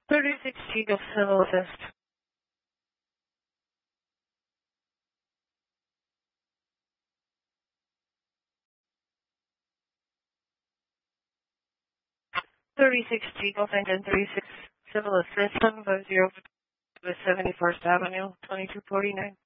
36 Chico Civil Assist. Chico Engine 36 Civil Assist 750 West 71st Avenue 2249.